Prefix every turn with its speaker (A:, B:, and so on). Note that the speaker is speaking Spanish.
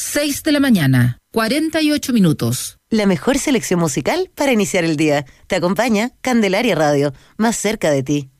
A: 6 de la mañana, 48 minutos.
B: La mejor selección musical para iniciar el día. Te acompaña Candelaria Radio, más cerca de ti.